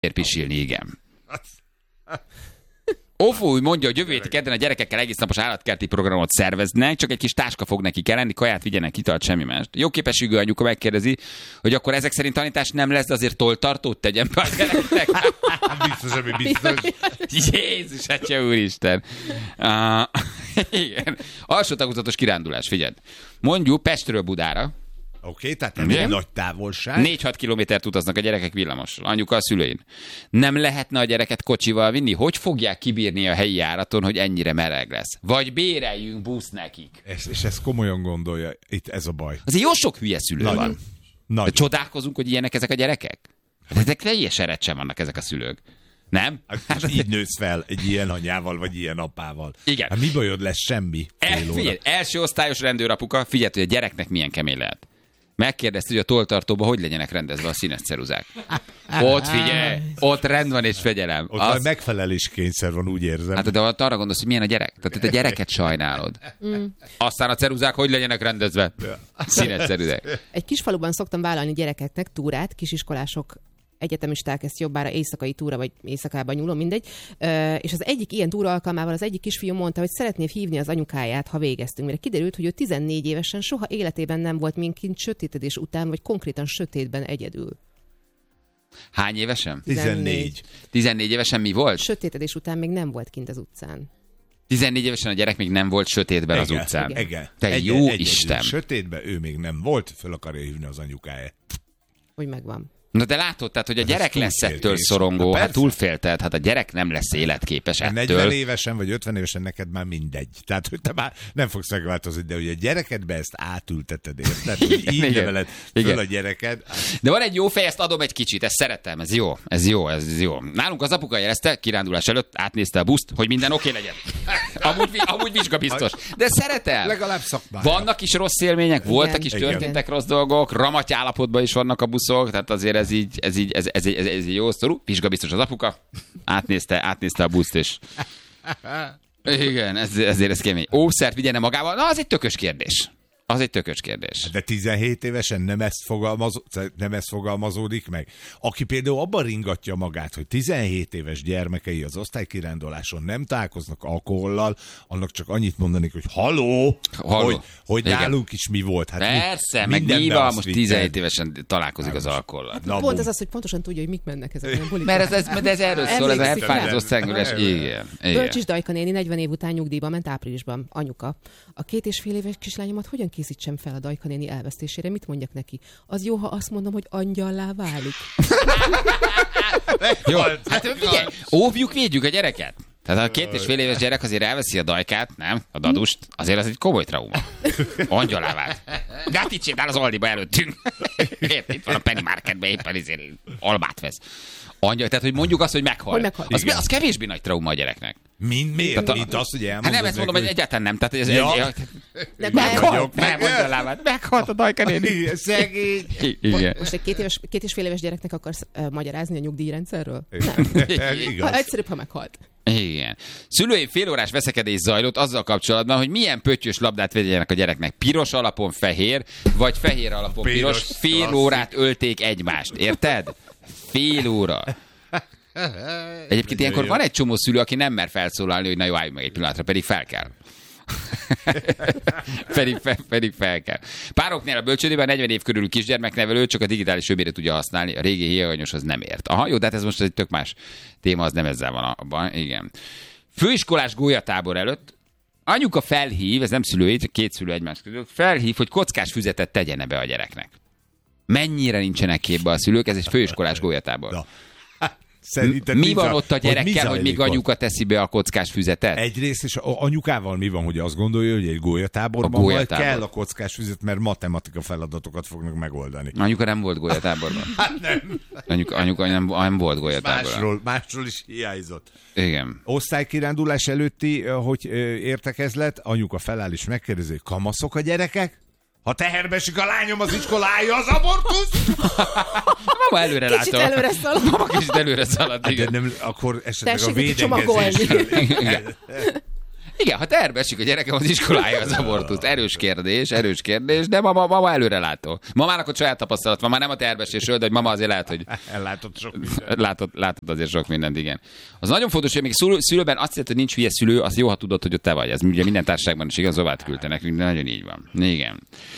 pisilni, igen. Ofó úgy mondja, hogy jövő hétig kedden a gyerekekkel egész napos állatkerti programot szerveznek, csak egy kis táska fog neki kelleni, kaját vigyenek, italt, semmi mást. Jóképességű anyuka megkérdezi, hogy akkor ezek szerint tanítás nem lesz, de azért tolltartót tegyen be a gyereknek. Biztos, ami biztos. Jézus, atya úristen. Igen. Alsó tagozatos kirándulás, figyeld. Mondjuk Pestről Budára. Oké, tehát nem egy nagy távolság. 4-6 kilométert utaznak a gyerekek villamossal. Anyuka a szülein. Nem lehetne a gyereket kocsival vinni? Hogy fogják kibírni a helyi járaton, hogy ennyire meleg lesz? Vagy béreljünk busz nekik? És ezt komolyan gondolja. Itt ez a baj. Azért jó sok hülye szülő van. Nagyon. De csodálkozunk, hogy ilyenek ezek a gyerekek? Ezek teljesen erecsen vannak ezek a szülők. Nem? Hát így nősz fel egy ilyen anyával, vagy ilyen apával. Igen. Hát mi bajod lesz? Semmi. Figyelj, első osztályos rendőrapuka, figyelj, hogy a gyereknek milyen kemény lehet. Megkérdezte, hogy a tolltartóban hogy legyenek rendezve a színes ceruzák. Ott figyelj, ott rend van és fegyelem. Ott megfeleléskényszer van, úgy érzem. Hát de arra gondolsz, hogy milyen a gyerek? Tehát a gyereket sajnálod. Aztán a ceruzák hogy legyenek rendezve? Színes ceruzák. Egy kis faluban szoktam vállalni gyerekeknek túrát, kisiskolások, egyetemisták, ezt jobbára éjszakai túra, vagy éjszakában nyúlom, mindegy. És az egyik ilyen túra alkalmával az egyik kisfiú mondta, hogy szeretné hívni az anyukáját, ha végeztünk. Mire kiderült, hogy ő 14 évesen soha életében nem volt minkint sötétedés után, vagy konkrétan sötétben egyedül. Hány évesen? 14. 14 évesen mi volt? Sötétedés után még nem volt kint az utcán. 14 évesen a gyerek még nem volt sötétben az utcán. Igen. Te jó Isten! Sötétben ő még nem volt, föl akarja hívni az anyukáját. Hogy megvan. Na de látod, tehát, hogy a gyerek lesz ettől szorongó, hát túlfélted, hát a gyerek nem lesz életképes ettől. 40 évesen vagy 50 évesen neked már mindegy. Tehát, hogy te már nem fogsz megváltozni, de hogy a gyerekedbe ezt átülteted, érted? Hogy így neveled föl a gyereked. De van egy jó fej, ezt adom egy kicsit, ezt szeretem, ez jó. Nálunk az apuka jelezte, kirándulás előtt átnézte a buszt, hogy minden oké legyen. Amúgy vizsgabiztos. De szeretem. Legalább szakmája. Vannak is rossz élmények, voltak is, történtek rossz dolgok, ramaty állapotban is vannak a buszok, tehát azért ez egy jó sztorú. Vizsgabiztos az apuka, átnézte a buszt, és igen, ezért ez kemény. Óvszert vigyene magával, na az egy tökös kérdés. De 17 évesen nem ezt fogalmazódik meg. Aki például abban ringatja magát, hogy 17 éves gyermekei az osztálykiránduláson nem találkoznak alkohollal, annak csak annyit mondanék, hogy haló. Hogy nálunk is mi volt. Hát persze, meg mi van, most 17 évesen találkozik az alkohollal. Pont ez az, hogy pontosan tudja, hogy mik mennek ezek a bulik. Mert ez erről szól, ez a Happy Fine az osztálygyűlés. Igen. Bölcsis Dajka néni 40 év után nyugdíjba ment áprilisban. Anyuka. A 2,5 éves kislányomat hogyan készítsem fel a Dajka néni elvesztésére? Mit mondjak neki? Az jó, ha azt mondom, hogy angyallá válik. Jó, hát figyelj, óvjuk, védjük a gyereket. Tehát a 2,5 éves gyerek azért elveszi a dajkát, nem? A dadust, azért az egy komoly trauma. Angyalá vált. De hát itt sétál az Aldiba előttünk. Itt van a Penny Marketben éppen ezért almát vesz. Angyal, tehát hogy mondjuk azt, hogy meghal. Az kevésbé nagy trauma a gyereknek. Miért? Mint azt, hogy elmondod. Hát nem ezt mondom, hogy egyáltalán nem. Tehát, ez meghalt a Dajka néni. Szegény. Most egy 2,5 éves gyereknek akarsz magyarázni a nyugdíjrendszerről? Nem. Egyszerűbb, ha meghalt. Igen. Szülői félórás veszekedés zajlott azzal kapcsolatban, hogy milyen pöttyös labdát vegyenek a gyereknek. Piros alapon fehér, vagy fehér alapon piros. Fél órát ölték egymást. Érted? Fél óra. Egyébként ilyenkor van egy csomó szülő, aki nem mer felszólalni, hogy na jó, álljunk meg egy pillanatra, pedig fel kell. pedig fel kell. Pároknél a bölcsődében 40 év körül kisgyermeknevelő csak a digitális öbére tudja használni, a régi hiányoshoz nem ért. Aha, jó, de hát ez most egy tök más téma, az nem ezzel van abban. Igen. Főiskolás gólyatábor előtt anyuka felhív, ez nem szülői, csak két szülő egymás közül, felhív, hogy kockás füzetet tegyene be a gyereknek. Mennyire nincsenek képbe a szülők, ez egy főiskolás gólyatábor. Mi van ott a gyerekkel, hogy még anyuka teszi be a kockás füzetet? Egyrészt, és anyukával mi van, hogy azt gondolja, hogy egy gólyatáborban majd kell a kockás füzet, mert matematika feladatokat fognak megoldani. Anyuka nem volt gólyatáborban. Hát nem. Anyuka nem volt gólyatáborban. Másról is hiányzott. Igen. Osztálykirándulás előtti, hogy értekezlet, anyuka feláll és megkérdezi, kamaszok a gyerekek? Ha teherbe esik a lányom az iskolája, az abortusz? Mama előre látom. Kicsit előre szalad. Mama kicsit előre szalad, igen. De nem, akkor esetleg tessék a védekezésről. Igen, ha terve esik a gyerekem az iskolája az abortuszt. Erős kérdés, de mama előrelátó. Mamának ott saját tapasztalat van, már nem a tervesésről, de hogy mama azért lehet, hogy Ellátott sok mindent. látod azért sok mindent, igen. Az nagyon fontos, hogy még szülőben azt jelenti, hogy nincs hülye szülő, az jó, ha tudod, hogy ott te vagy. Ez ugye minden társaságban is igaz, Zovát küldte nekünk, de nagyon így van. Igen.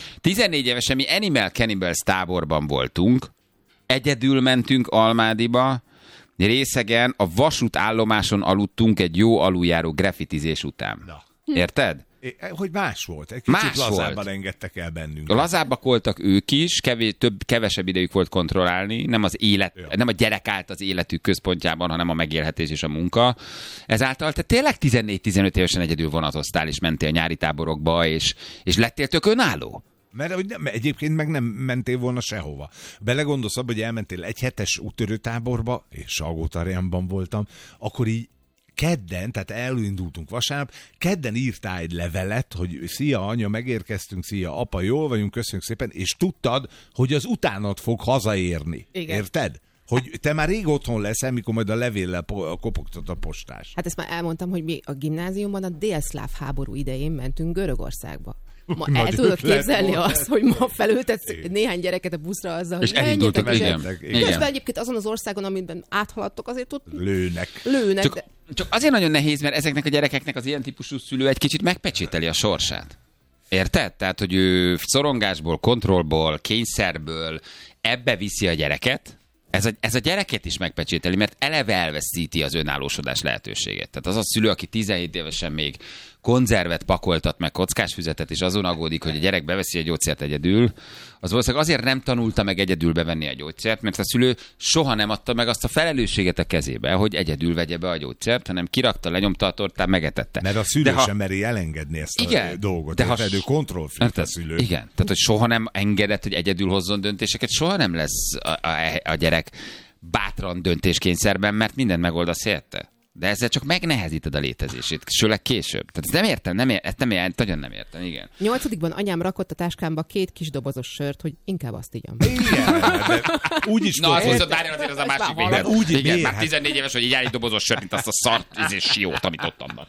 14 évesen mi Animal Cannibals táborban voltunk, egyedül mentünk Almádiba, Részegen a vasútállomáson aludtunk egy jó aluljáró graffitizés után. Na. Érted? Hogy más volt. Egy kicsit Más lazábban volt. engedtek el bennünk. Lazábbak voltak ők is, kevesebb idejük volt kontrollálni, nem a gyerek állt az életük központjában, hanem a megélhetés és a munka. Ezáltal te tényleg 14-15 évesen egyedül vonatoztál, és mentél nyári táborokba, és lettél tök önálló. Mert egyébként meg nem mentél volna sehova. Belegondolsz abba, hogy elmentél egy hetes úttörőtáborba, és Salgótarjánban voltam, akkor így kedden, tehát elindultunk vasárnap, kedden írtál egy levelet, hogy szia anya, megérkeztünk, szia apa, jól vagyunk, köszönjük szépen, és tudtad, hogy az utánad fog hazaérni. Igen. Érted? Hogy te már rég otthon leszel, mikor majd a levéllel kopogtat a postás. Hát ezt már elmondtam, hogy mi a gimnáziumban a délszláv háború idején mentünk Görögországba. Ma el Nagyon tudod képzelni lett volna. azt, hogy ma felültetsz néhány gyereket a buszra azzal, hogy És elindultak, menjetek, igen. menjetek. Közben egyébként azon az országon, amiben áthaladtok, azért ott Lőnek. lőnek. Csak azért nagyon nehéz, mert ezeknek a gyerekeknek az ilyen típusú szülő egy kicsit megpecsételi a sorsát. Érted? Tehát, hogy ő szorongásból, kontrollból, kényszerből ebbe viszi a gyereket, ez a gyereket is megpecsételi, mert eleve elveszíti az önállósodás lehetőséget. Tehát az a szülő, aki 17 évesen még konzervet pakoltat meg kockásfüzetet, és azon aggódik, hogy a gyerek beveszi a gyógyszert egyedül, az valószínűleg azért nem tanulta meg egyedül bevenni a gyógyszert, mert a szülő soha nem adta meg azt a felelősséget a kezébe, hogy egyedül vegye be a gyógyszert, hanem kirakta, lenyomta a tortát, megetette. Mert a szülő sem meri elengedni ezt a dolgot. De ha ő kontrollfreak a szülő. Igen, tehát hogy soha nem engedett, hogy egyedül hozzon döntéseket, soha nem lesz a gyerek bátran döntéskényszerben, mert mindent megoldasz helyette. De ezzel csak megnehezíted a létezését, sőleg később. Tehát ezt nem értem, nagyon nem értem, igen. 8-ban anyám rakott a táskámba 2 kis dobozos sört, hogy inkább azt igyam. Igen, de úgy is Na, azt mondod, várjál azért az a másik már véglet. úgy, Igen, miért? már 14 éves, hogy így áll egy dobozos sört, mint azt a szart siót, amit ott adnak.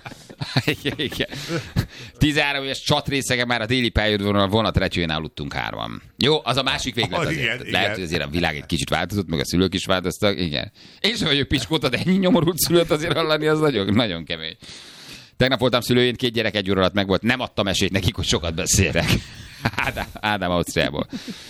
Igen. 13 éves csatrészege már a déli pályaudvaron vonatretyőjén aludtunk 3-an. Jó, az a másik véglet azért. Igen, Lehet, igen. hogy azért a világ egy kicsit változott, meg a szülők is változtak, igen. Én sem vagyok piskóta, de ennyi nyomorult szülőt azért hallani, az nagyon, nagyon kemény. Tegnap voltam szülőjén, 2 gyerek 1 óra alatt meg volt, nem adtam esélyt nekik, hogy sokat beszélek. Ádám Ausztriából.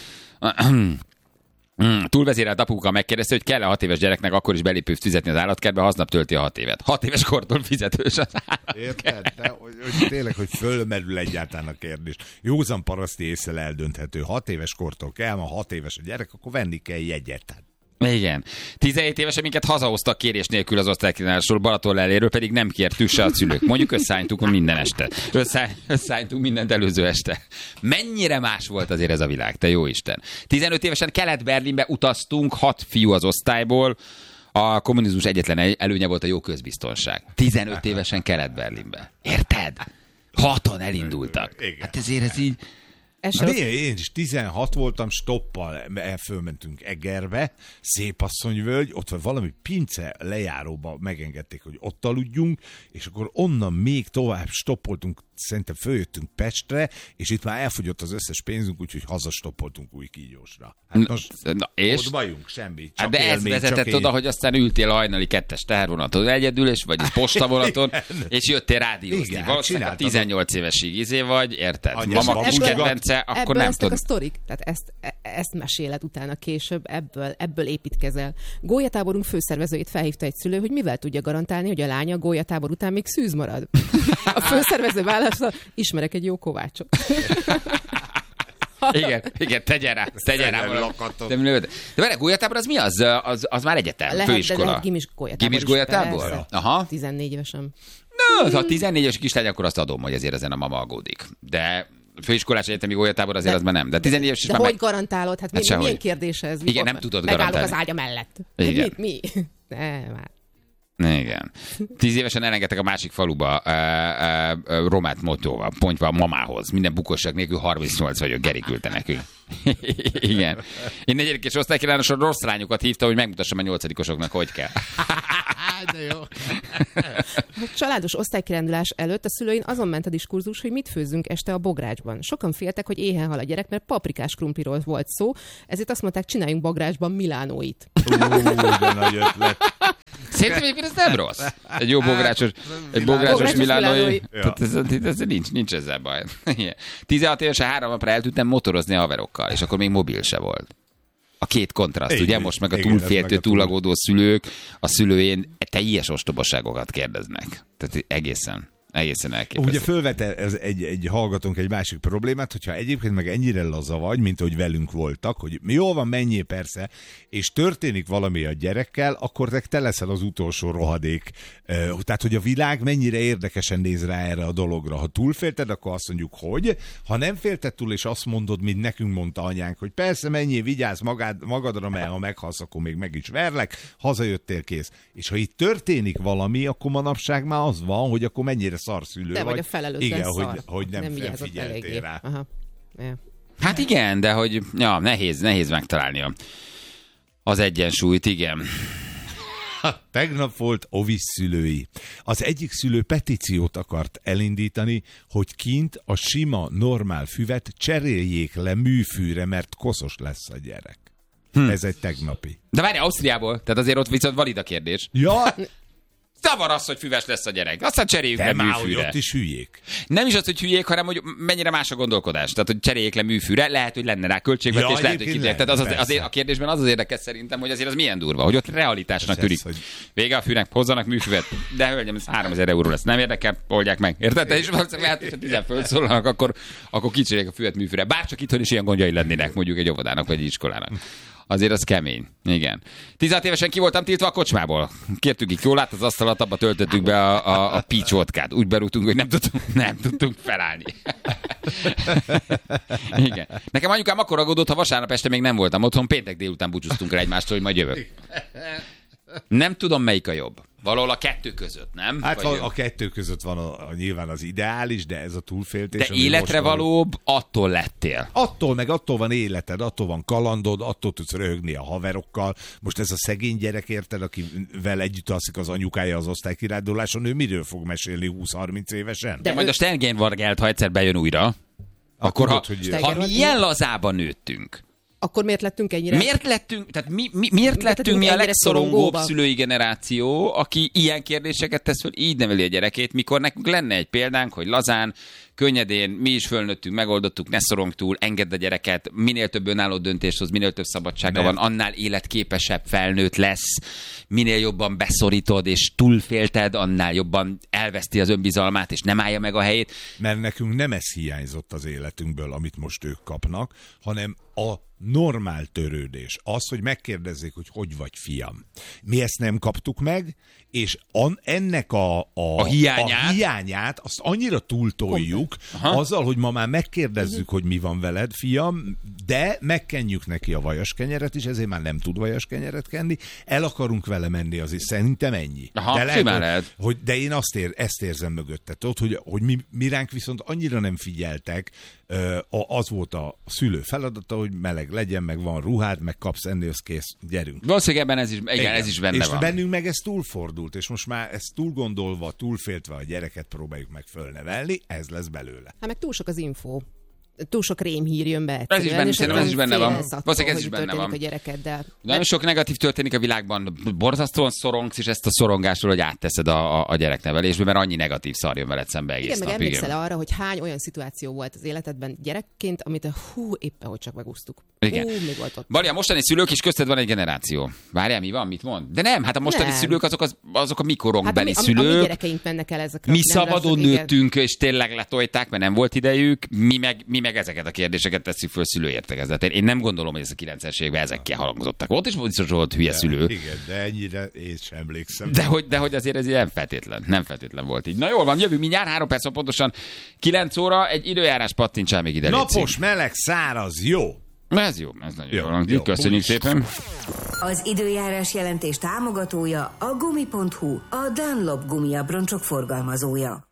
Túlvezérelt apuka megkérdezte, hogy kell-e 6 éves gyereknek akkor is belépőt fizetni az állatkertbe, ha aznap tölti a 6 évet. 6 éves kortól fizetős az állatkert. Érted? De, hogy tényleg, hogy fölmerül egyáltalán a kérdés. Józan paraszti észre eldönthető. 6 éves kortól kell, ha 6 éves a gyerek, akkor venni kell jegyet. Igen. 17 évesen minket hazahoztak kérés nélkül az osztálykínálásról Balaton leléről, pedig nem kértük se a szülők. Mondjuk összeálltunk minden este. Összeálltunk mindent előző este. Mennyire más volt azért ez a világ, te jó Isten. 15 évesen Kelet-Berlinbe utaztunk, 6 fiú az osztályból. A kommunizmus egyetlen előnye volt a jó közbiztonság. 15 évesen Kelet-Berlinbe. Érted? 6-an elindultak. Igen. Hát ezért ez így... Én is 16 voltam, stoppal fölmentünk Egerbe, Szépasszonyvölgy, ott van valami pince lejáróba megengedték, hogy ott aludjunk, és akkor onnan még tovább stoppoltunk, szerintem följöttünk Pestre, és itt már elfogyott az összes pénzünk, úgyhogy hazastoppoltunk Újkígyósra. Hát most ott bajunk, semmi. Hát de ez vezetett oda, hogy aztán ültél a hajnali 2-es tehervonaton egyedül, és vagy postavonaton, és jöttél rádiózni. Igen, Valószínűleg csináltad. 18 évesig vagy, érted? Anyás Mama kis babuska. kedvence, akkor ebből nem lesznek tudod. a sztorik. Tehát ezt meséled utána később, ebből építkezel. Gólyatáborunk főszervezőjét felhívta egy szülő, hogy mivel tudja garantálni, hogy a lánya a gólyatábor után még szűz marad. A főszervező válasza, ismerek egy jó kovácsot. Igen, tegyen rá valami. lakatot. De várj, gólyatábor az mi? Az már egyetem, Lehet, főiskola. de lehet gimis gólyatábor. Gimis is, gólyatábor? persze. Aha. 14 évesen. Na, ha 14 éves kislány, akkor azt adom, hogy ezért ezen a mama aggódik. De főiskolás egyetemi gólyatábor azért az már nem. De 14 éves is De már hogy garantálod? Hát, sehogy. milyen kérdés ez? Igen, nem tudod Megállok garantálni. az ágya mellett. Igen. Mi? Nem, hát. Igen. 10 évesen elengedtek a másik faluba romát motóval, pontva a mamához. Minden bukosság nélkül 38 vagyok, Geri küldte nekünk. Igen. Én 4. osztálykínáláson rossz lányokat hívta, hogy megmutassam a 8-osoknak, hogy kell. De jó. A családos osztálykirándulás előtt a szülőin azon ment a diskurzus, hogy mit főzzünk este a bográcsban. Sokan féltek, hogy éhen hal a gyerek, mert paprikás krumpliról volt szó, ezért azt mondták, csináljunk bográcsban milánóit. De nagy ötlet. Szerintem egyébként ez nem rossz. Egy jó bográcsos milánói. Ez nincs ezzel baj. 16 évesen 3 napra el tudtam motorozni a haverokkal, és akkor még mobil se volt. A két kontraszt, igen, ugye most meg a igen, túlféltő, túlagódó szülők a szülőjén teljes ostobaságokat kérdeznek. Tehát egészen elképesztő. Ugye fölvet egy hallgatónk egy másik problémát, hogyha egyébként meg ennyire laza vagy, mint hogy velünk voltak, hogy jól van, menjél persze, és történik valami a gyerekkel, akkor te leszel az utolsó rohadék. Tehát, hogy a világ mennyire érdekesen néz rá erre a dologra. Ha túlfélted, akkor azt mondjuk, hogy. Ha nem félted túl, és azt mondod, mint nekünk mondta anyánk, hogy persze menjél, vigyázz magadra, mert ha meghalsz, akkor még meg is verlek, hazajöttél, kész. És ha itt történik valami, akkor manapság már az van, hogy akkor mennyire szarszülő vagy. Vagy a felelőtlen igen, szar. hogy nem figyeltél rá. Aha. Yeah. Hát igen, de hogy nehéz megtalálni az egyensúlyt, igen. Tegnap volt Ovis szülői. Az egyik szülő petíciót akart elindítani, hogy kint a sima, normál füvet cseréljék le műfűre, mert koszos lesz a gyerek. Ez egy tegnapi. De várj, Ausztriából, tehát azért ott viszont valid a kérdés. Ja, Zavar az, hogy füves lesz a gyerek. Aztán cseréljük le már, műfűre. hogy ott is hülyék. Nem is az, hogy hülyék, hanem hogy mennyire más a gondolkodás. Tehát, hogy cseréljék le műfűre, lehet, hogy lenne rá költségvetés, lehet, hogy kiderül. Tehát azért a kérdésben az érdekes szerintem, hogy azért az milyen durva, hogy ott realitásnak tűnik. Hogy... Vége a fűnek, hozzanak műfüvet, de hölgyem, ez 3000 euró lesz. Nem érdekel, oldják meg. Érted? És valószínűleg lehet, hogy 10 fölszólalnak, akkor kicseréljék a füvet műfűre. Bárcsak itthon is ilyen gondjai lennének, mondjuk egy óvodának vagy egy iskolának. Azért az kemény. Igen. 16 évesen ki voltam tiltva a kocsmából. Kértük így jól át az asztalat, abba töltöttük be a peach vodkát. Úgy berúgtunk, hogy nem tudtunk felállni. Igen. Nekem anyukám akkor aggódott, ha vasárnap este még nem voltam otthon, péntek délután búcsúztunk el egymástól, hogy majd jövök. Nem tudom, melyik a jobb. Valahol a kettő között, nem? Hát a kettő között van nyilván az ideális, de ez a túlféltés. De életre valóbb attól lettél. Attól van életed, attól van kalandod, attól tudsz röhögni a haverokkal. Most ez a szegény gyerek, érted, akivel együtt alszik az anyukája az osztálykiránduláson, ő miről fog mesélni 20-30 évesen? De majd a Sterngenvargelt, ha egyszer bejön újra, akkor ha mi ilyen lazában nőttünk, akkor miért lettünk ennyire? Miért lettünk mi a legszorongóbb szülői generáció, aki ilyen kérdéseket tesz föl, így neveli a gyerekét, mikor nekünk lenne egy példánk, hogy lazán, könnyedén, mi is fölnőttünk, megoldottuk, ne szorong túl, engedd a gyereket, minél több önálló döntést hoz, minél több szabadsága van, annál életképesebb felnőtt lesz, minél jobban beszorítod és túlfélted, annál jobban elveszti az önbizalmát, és nem állja meg a helyét. Mert nekünk nem ez hiányzott az életünkből, amit most ők kapnak, hanem a normál törődés. Az, hogy megkérdezzék, hogy vagy fiam. Mi ezt nem kaptuk meg, és ennek a hiányát azt annyira túltoljuk, azzal, hogy ma már megkérdezzük, hogy mi van veled, fiam, de megkenjük neki a vajaskenyeret is, ezért már nem tud vajaskenyeret kenni, el akarunk vele menni, azért szerintem ennyi. Aha, de lehet. De én ezt érzem mögötte, tudod, hogy mi ránk viszont annyira nem figyeltek, az volt a szülő feladata, hogy meleg legyen, meg van ruhád, meg kapsz enni, az kész, gyerünk. Valószínűleg ebben ez is benne és van. És bennünk meg ez túlfordult, és most már ezt túl gondolva, túlféltve a gyereket próbáljuk meg fölnevelni, ez lesz belőle. Hát meg túl sok az info. Túl sok rémhír jön be. Ez is benne van. Valószínűleg ez is benne van. A gyerekeddel. Nagyon sok negatív történik a világban. Borzasztóan szorongsz, és ezt a szorongásról, hogy átteszed a gyereknevelésbe, mert annyi negatív szar jön veled szembe egész nap. Igen, meg emlékszel arra, hogy hány olyan szituáció volt az életedben gyerekként, amit éppen hogy csak megúsztuk. Igen. Mi volt ott? Bali, a mostani szülők is közted van egy generáció. Várjál, mi van? Mit mond? De nem, hát a mostani szülők azok a mikorunkbeli szülők. A mi gyerekeink mennek el ezekre. Mi szabadon nőttünk, és tényleg letolták, mert nem volt idejük. Mi meg ezeket a kérdéseket tesszük föl szülőértekezletén. Én nem gondolom, hogy ez a 90-es években ezekkel halangozottak. Ott is biztos volt hülye szülő. Igen, de ennyire én sem emlékszem. De hogy azért ez nem feltétlen volt így. Na jól van, jövünk mindjárt, 3 perc, pontosan 9 óra, egy időjárás pattintsál még ide. Napos, meleg, száraz, jó. Ez jó, ez nagyon jó. Köszönjük szépen. Az időjárás jelentés támogatója a Gumi.hu, a Dunlop gumiabroncsok forgalmazója.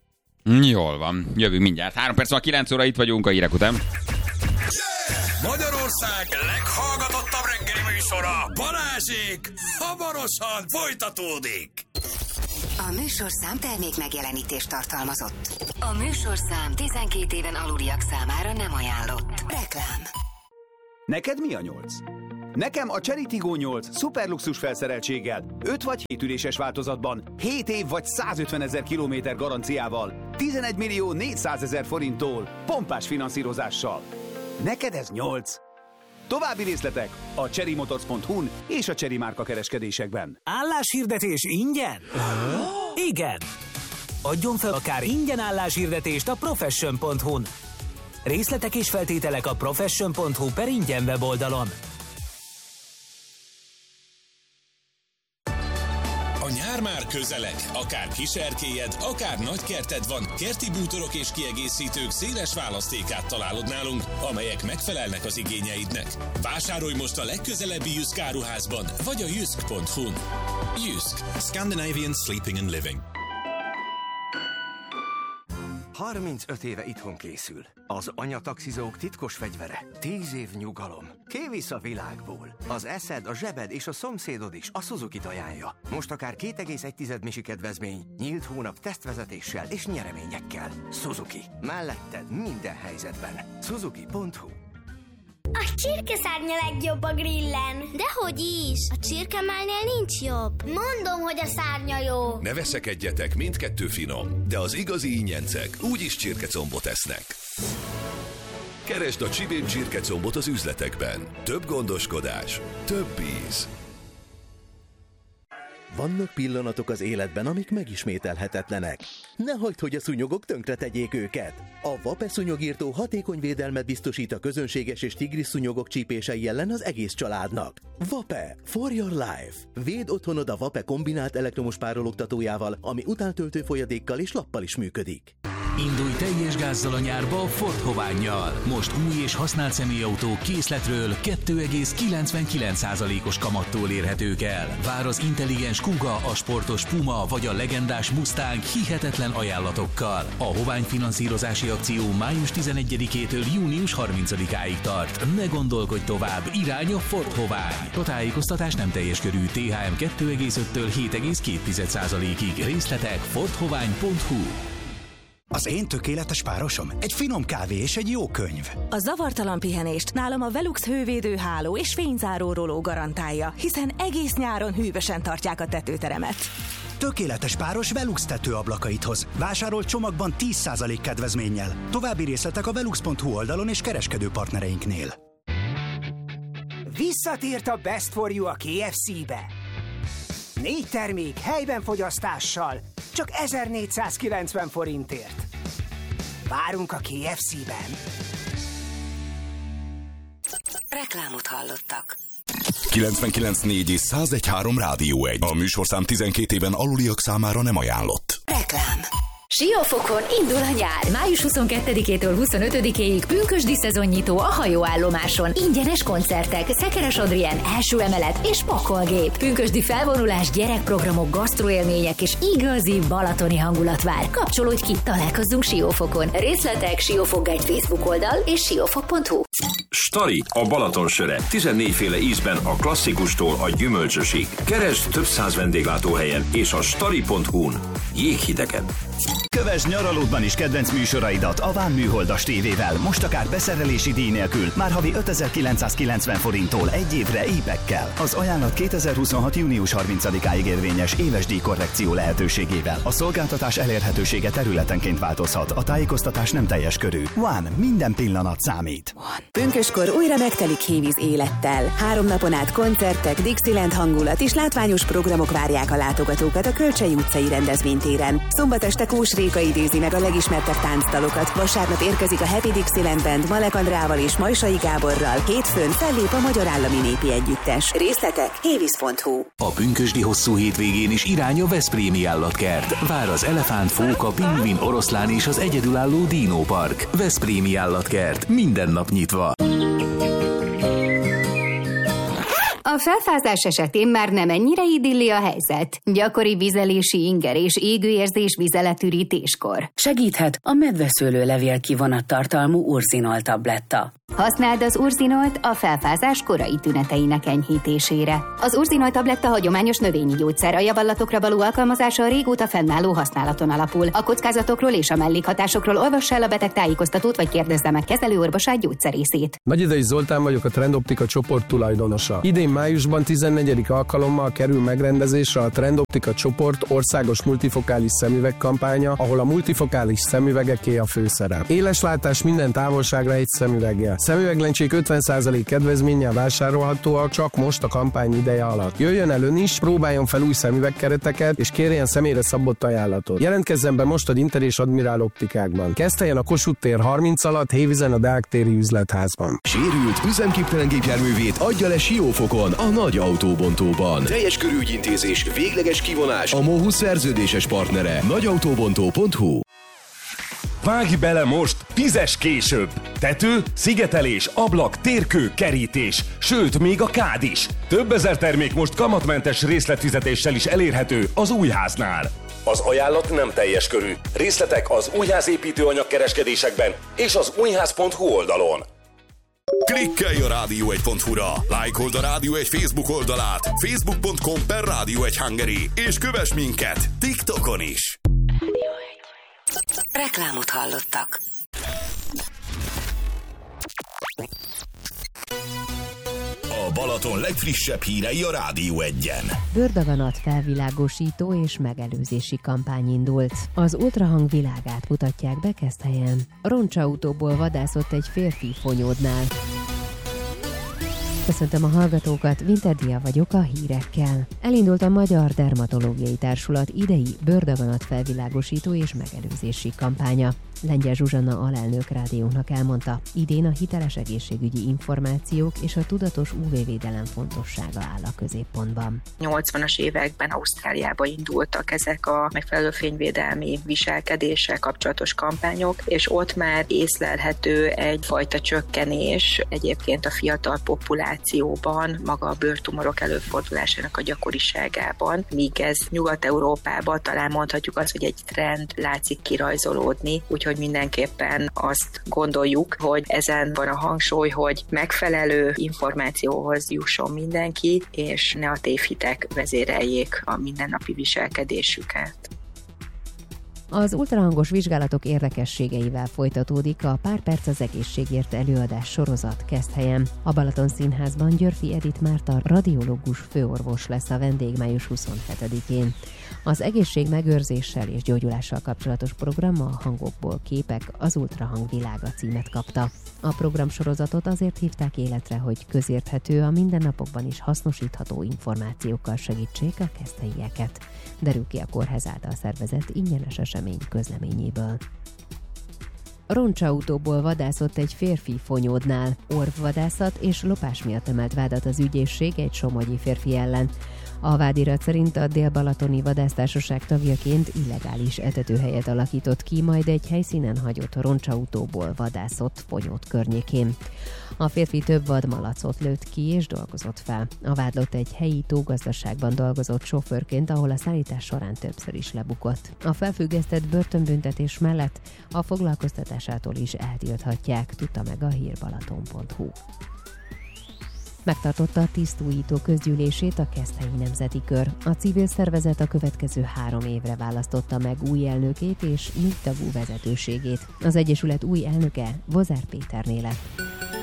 Jól van, jövünk mindjárt. 3 perc van, 9 óra, itt vagyunk a hírek után. Magyarország leghallgatottabb reggeli műsor. műsora Balázsék hamarosan folytatódik. A műsorszám termék megjelenítést tartalmazott. A műsorszám 12 éven aluliak számára nem ajánlott. Reklám. Neked mi a 8? Nekem a Chery Tiggo 8 szuperluxus felszereltséggel, 5 vagy 7 üléses változatban, 7 év vagy 150 000 kilométer garanciával, 11 millió 400 000 forinttól, pompás finanszírozással. Neked ez 8. További részletek a cherrymotors.hu-n és a Chery márka kereskedésekben. Álláshirdetés ingyen? Igen! Adjon fel akár ingyen álláshirdetést a profession.hu-n. Részletek és feltételek a profession.hu/ingyen weboldalon. A nyár már közeleg, akár kiserkélyed, akár nagykerted van, kerti bútorok és kiegészítők széles választékát találod nálunk, amelyek megfelelnek az igényeidnek. Vásárolj most a legközelebbi Jysk áruházban, vagy a jysk.hu-n. Jysk. Scandinavian Sleeping and Living. 35 éve itthon készül. Az anyataxizók titkos fegyvere. 10 év nyugalom. Kivisz a világból. Az eszed, a zsebed és a szomszédod is a Suzuki-t ajánlja. Most akár 2,1 misi kedvezmény, nyílt hónap tesztvezetéssel és nyereményekkel. Suzuki. Melletted minden helyzetben. Suzuki.hu. A csirkeszárnya legjobb a grillen. Dehogy is. A csirkemálnél nincs jobb. Mondom, hogy a szárnya jó. Ne veszekedjetek, mindkettő finom, de az igazi ingyencek úgyis csirkecombot esznek. Keresd a Csibén csirkecombot az üzletekben. Több gondoskodás, több íz. Vannak pillanatok az életben, amik megismételhetetlenek. Ne hagyd, hogy a szúnyogok tönkretegyék őket. A Vape szúnyogírtó hatékony védelmet biztosít a közönséges és tigris szúnyogok csípései ellen az egész családnak. Vape for your life. Védd otthonod a Vape kombinált elektromos párologtatójával, ami utántöltő folyadékkal és lappal is működik. Indulj teljes gázzal a nyárba a Ford Hovánnyal. Most új és használt személyautó készletről 2,99%-os kamattól érhetők el. Vár az intelligens Kuga, a sportos Puma vagy a legendás Mustang hihetetlen ajánlatokkal. A Hovány finanszírozási akció május 11-től június 30-áig tart. Ne gondolkodj tovább, irány a Ford Hovány. A tájékoztatás nem teljes körű, THM 2,5-től 7,2%-ig. Részletek fordhovány.hu. Az én tökéletes párosom egy finom kávé és egy jó könyv. A zavartalan pihenést nálam a Velux hővédő háló és fényzáró roló garantálja, hiszen egész nyáron hűvösen tartják a tetőteremet. Tökéletes páros Velux tetőablakait hoz. Vásárol csomagban 10% kedvezménnyel. További részletek a velux.hu oldalon és kereskedő partnereinknél. Visszatért a Best for You a KFC-be. 4 termék helyben fogyasztással, csak 1490 forintért. Várunk a KFC-ben. Reklámot hallottak. 99.4 és 101.3 Rádió 1. A műsorszám 12 éven aluliak számára nem ajánlott. Reklám. Siófokon indul a nyár. Május 22-től 25-ig pünkösdi szezonnyitó a hajóállomáson. Ingyenes koncertek, Szekeres Adrien, első emelet és pakolgép. Pünkösdi felvonulás, gyerekprogramok, gasztroélmények és igazi balatoni hangulat vár. Kapcsolódj ki, találkozzunk Siófokon. Részletek Siófok Guide Facebook oldal és siófok.hu. Stari, a Balaton söre. 14 féle ízben a klasszikustól a gyümölcsösig. Keresd több száz vendéglátóhelyen és a stari.hu-n. Jéghidegen. Kövesd nyaralódban is kedvenc műsoraidat a Ván Műholdas tévével. Most akár beszerelési díj nélkül, már havi 5990 forinttól egy évre épekkel. Az ajánlat 2026. június 30-áig érvényes éves díjkorrekció lehetőségével. A szolgáltatás elérhetősége területenként változhat. A tájékoztatás nem teljes körű. One, minden pillanat számít. Pünköskor újra megtelik Hévíz élettel. 3 napon át koncertek, Dixieland hangulat és látványos programok várják a látogatókat a Kölcsey utcai rendezvénytéren. Szombat este Kós Réka idézi meg a legismertebb táncdalokat. Vasárnap érkezik a Happy Dixieland Band Malek Andrával és Majsai Gáborral. Hétfőn fellép a Magyar Állami Népi Együttes. Részletek hévíz.hu. A pünkösdi hosszú hétvégén is irány a Veszprémi Állatkert. Vár az elefánt, fóka, pingvin, oroszlán és az egyedülálló dinópark. Veszprémi Állatkert. Minden nap nyitva. A A felfázás esetén már nem ennyire idilli a helyzet. Gyakori vizelési inger és égőérzés vizeletürítéskor. Segíthet a medveszőlőlevél kivonattartalmú urzinol tabletta. Használd az urzinolt a felfázás korai tüneteinek enyhítésére. Az urzinolt tabletta hagyományos növényi gyógyszer, a javallatokra való alkalmazása a régóta fennálló használaton alapul. A kockázatokról és a mellékhatásokról olvass el a beteg tájékoztatót, vagy kérdezze meg kezelőorvosát, gyógyszerészét. Nagyidei Zoltán vagyok, a Trendoptika csoport tulajdonosa. Idén májusban 14. alkalommal kerül megrendezésre a Trendoptika csoport országos multifokális szemüveg kampánya, ahol a multifokális szemüvegeké a főszerep. Éles látás minden távolságra egy szemüveggel. Szemüveglencsék 50% kedvezménnyel vásárolhatóak csak most a kampány ideje alatt. Jöjjön el ön is, próbáljon fel új szemüvegkereteket, és kérjen személyre szabott ajánlatot. Jelentkezzen be most a Inter és Admirál optikákban. Kezdhelyen a Kossuth tér 30 alatt, Hévízen a Deák téri üzletházban. Sérült, üzemképtelen gépjárművét adja le Siófokon, a nagy autóbontóban. Teljes körű ügyintézés, végleges kivonás, a MOHU szerződéses partnere. nagyautóbontó.hu. Vágj bele most 10-es később! Tető, szigetelés, ablak, térkő, kerítés, sőt, még a kád is. Több ezer termék most kamatmentes részletfizetéssel is elérhető az Újháznál. Az ajánlat nem teljes körű. Részletek az Újház építőanyag kereskedésekben és az újház.hu oldalon. Klikkelj a Rádió1.hu-ra, lájkold a Rádió1 Facebook oldalát, facebook.com/Rádió1 Hungary, és kövess minket TikTokon is. Reklámot hallottak. A Balaton legfrissebb hírei a Rádió 1-en. Bőrdaganat felvilágosító és megelőzési kampány indult. Az ultrahang világát mutatják be Keszthelyen. Roncsautóból vadászott egy férfi Fonyódnál. Köszöntöm a hallgatókat, Winterdia vagyok a hírekkel. Elindult a Magyar Dermatológiai Társulat idei bőrdaganat felvilágosító és megelőzési kampánya. Lengyel Zsuzsanna alelnök rádiónak elmondta, idén a hiteles egészségügyi információk és a tudatos UV-védelem fontossága áll a középpontban. 80-as években Ausztráliába indultak ezek a megfelelő fényvédelmi viselkedéssel kapcsolatos kampányok, és ott már észlelhető egyfajta csökkenés egyébként a fiatal populációban, maga a bőrtumorok előfordulásának a gyakoriságában, míg ez Nyugat-Európában talán mondhatjuk azt, hogy egy trend látszik kirajzolódni, úgyhogy mindenképpen azt gondoljuk, hogy ezen van a hangsúly, hogy megfelelő információhoz jusson mindenki, és ne a tévhitek vezéreljék a mindennapi viselkedésüket. Az ultrahangos vizsgálatok érdekességeivel folytatódik a Pár perc az egészségért előadás sorozat Keszthelyen. A Balaton Színházban Györfi Edith Márta radiológus főorvos lesz a vendég május 27-én. Az egészség megőrzéssel és gyógyulással kapcsolatos program a Hangokból képek, az Ultrahang világa címet kapta. A programsorozatot azért hívták életre, hogy közérthető, a mindennapokban is hasznosítható információkkal segítsék a keszthelyieket. Derül ki a kórház által szervezett ingyenes esemény közleményéből. Roncsautóból vadászott egy férfi Fonyódnál. Orvvadászat és lopás miatt emelt vádat az ügyészség egy somogyi férfi ellen. A vádirat szerint a Dél-Balatoni Vadásztársaság tagjaként illegális etetőhelyet alakított ki, majd egy helyszínen hagyott roncsautóból vadászott Fonyód környékén. A férfi több vadmalacot lőtt ki és dolgozott fel. A vádlott egy helyi tógazdaságban dolgozott sofőrként, ahol a szállítás során többször is lebukott. A felfüggesztett börtönbüntetés mellett a foglalkoztatásától is eltilthatják, tudta meg a hírbalaton.hu. Megtartotta a tisztújító közgyűlését a Keszthelyi Nemzeti Kör. A civil szervezet a következő 3 évre választotta meg új elnökét és 4 tagú vezetőségét. Az egyesület új elnöke Vozár Péterné lett.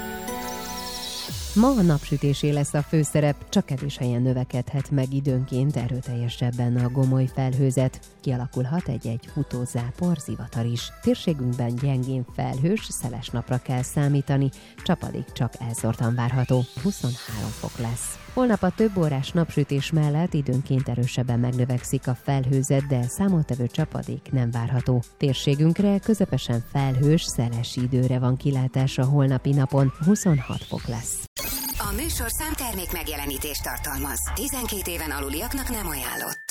Ma a napsütésé lesz a főszerep, csak kevés helyen növekedhet meg időnként erőteljesebben a gomoly felhőzet. Kialakulhat egy-egy futózápor, zivatar is. Térségünkben gyengén felhős, szeles napra kell számítani, csapadék csak elszórtan várható, 23 fok lesz. Holnap a több órás napsütés mellett időnként erősebben megnövekszik a felhőzet, de számottevő csapadék nem várható. Térségünkre közepesen felhős, szeles időre van kilátás a holnapi napon, 26 fok lesz. A műsorszám termék megjelenítést tartalmaz. 12 éven aluliaknak nem ajánlott.